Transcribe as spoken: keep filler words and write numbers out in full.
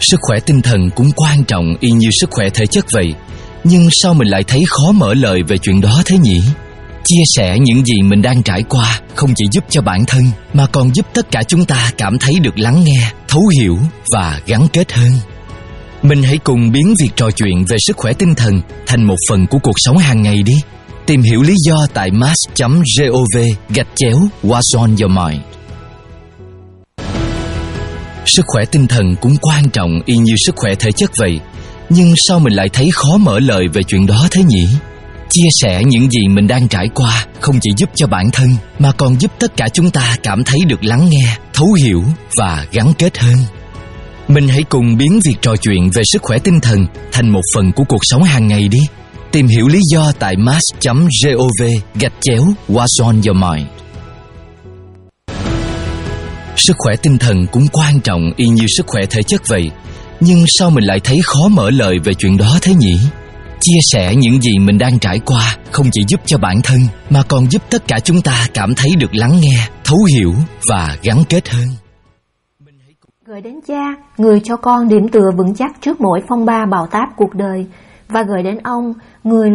Sức khỏe tinh thần cũng quan trọng y như sức khỏe thể chất vậy. Nhưng sao mình lại thấy khó mở lời về chuyện đó thế nhỉ? Chia sẻ những gì mình đang trải qua không chỉ giúp cho bản thân mà còn giúp tất cả chúng ta cảm thấy được lắng nghe, thấu hiểu và gắn kết hơn. Mình hãy cùng biến việc trò chuyện về sức khỏe tinh thần thành một phần của cuộc sống hàng ngày đi. Tìm hiểu lý do tại mass chấm gov gạch chéo What's on your mind. Sức khỏe tinh thần cũng quan trọng y như sức khỏe thể chất vậy. Nhưng sao mình lại thấy khó mở lời về chuyện đó thế nhỉ? Chia sẻ những gì mình đang trải qua không chỉ giúp cho bản thân mà còn giúp tất cả chúng ta cảm thấy được lắng nghe, thấu hiểu và gắn kết hơn. Mình hãy cùng biến việc trò chuyện về sức khỏe tinh thần thành một phần của cuộc sống hàng ngày đi. Tìm hiểu lý do tại mass chấm gov gạch chéo What's on your mind. Sức khỏe tinh thần cũng quan trọng y như sức khỏe thể chất vậy. Nhưng sao mình lại thấy khó mở lời về chuyện đó thế nhỉ? Chia sẻ những gì mình đang trải qua không chỉ giúp cho bản thân mà còn giúp tất cả chúng ta cảm thấy được lắng nghe, thấu hiểu và gắn kết hơn. Gửi đến cha, người cho con điểm tựa vững chắc trước mỗi phong ba bão táp cuộc đời, và gửi đến ông, người